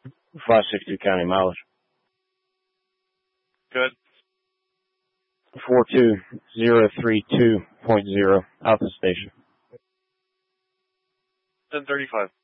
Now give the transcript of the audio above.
562 county mileage. Good. 42032.0, Alpha Station. 1035.